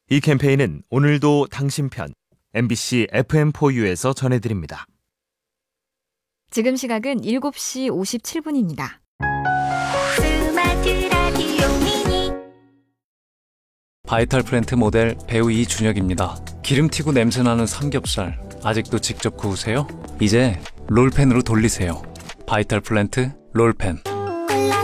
이 캠페인은 오늘도 당신 편 MBC FM4U에서 전해드립니다. 지금 시각은 7시 57분입니다. 스마트 라디오 미니 바이탈 플랜트 모델 배우 이준혁입니다. 기름튀고 냄새나는 삼겹살 아직도 직접 구우세요? 이제 롤팬으로 돌리세요. 바이탈 플랜트 롤팬.